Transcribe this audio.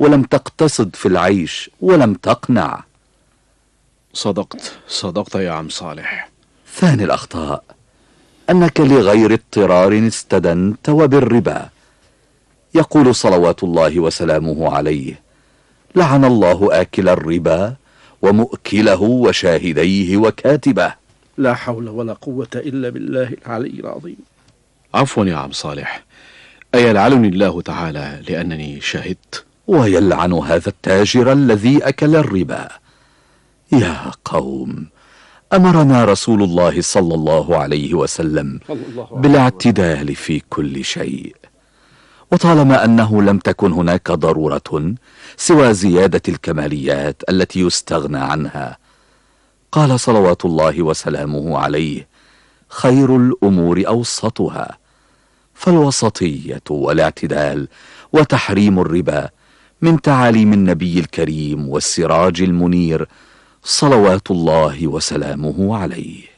ولم تقتصد في العيش ولم تقنع. صدقت يا عم صالح. ثاني الأخطاء أنك لغير اضطرار استدنت وبالربا. يقول صلوات الله وسلامه عليه: لعن الله آكل الربا ومؤكله وشاهديه وكاتبه. لا حول ولا قوة إلا بالله العلي العظيم. عفوا يا عم صالح، أيلعنني الله تعالى لأنني شهدت؟ ويلعن هذا التاجر الذي أكل الربا. يا قوم، أمرنا رسول الله صلى الله عليه وسلم بالاعتدال في كل شيء، وطالما أنه لم تكن هناك ضرورة سوى زيادة الكماليات التي يستغنى عنها، قال صلوات الله وسلامه عليه: خير الأمور أوسطها. فالوسطية والاعتدال وتحريم الربا من تعاليم النبي الكريم والسراج المنير صلوات الله وسلامه عليه.